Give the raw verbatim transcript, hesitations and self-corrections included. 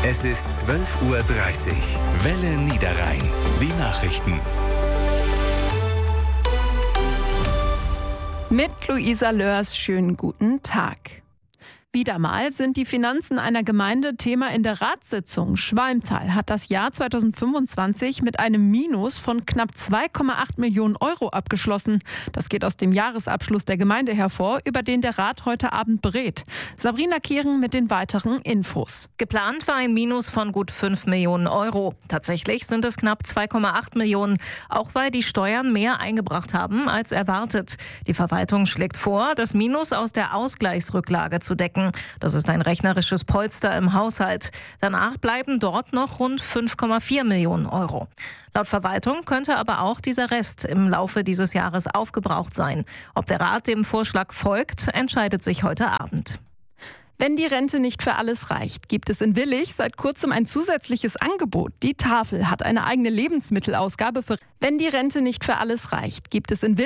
Es ist zwölf Uhr dreißig. Welle Niederrhein. Die Nachrichten. Mit Luisa Lörs, schönen guten Tag. Wieder mal sind die Finanzen einer Gemeinde Thema in der Ratssitzung. Schwalmtal hat das Jahr zweitausendfünfundzwanzig mit einem Minus von knapp zwei Komma acht Millionen Euro abgeschlossen. Das geht aus dem Jahresabschluss der Gemeinde hervor, über den der Rat heute Abend berät. Sabrina Kieren mit den weiteren Infos. Geplant war ein Minus von gut fünf Millionen Euro. Tatsächlich sind es knapp zwei Komma acht Millionen, auch weil die Steuern mehr eingebracht haben als erwartet. Die Verwaltung schlägt vor, das Minus aus der Ausgleichsrücklage zu decken. Das ist ein rechnerisches Polster im Haushalt. Danach bleiben dort noch rund fünf Komma vier Millionen Euro. Laut Verwaltung könnte aber auch dieser Rest im Laufe dieses Jahres aufgebraucht sein. Ob der Rat dem Vorschlag folgt, entscheidet sich heute Abend. Wenn die Rente nicht für alles reicht, gibt es in Willich seit kurzem ein zusätzliches Angebot. Die Tafel hat eine eigene Lebensmittelausgabe für. Wenn die Rente nicht für alles reicht, gibt es in Willich